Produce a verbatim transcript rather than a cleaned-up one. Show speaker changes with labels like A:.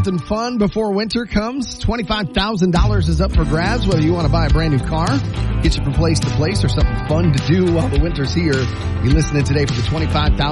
A: something fun before winter comes. twenty-five thousand dollars is up for grabs, whether you want to buy a brand new car, get you from place to place, or something fun to do while the winter's here. You're listening today for the twenty-five thousand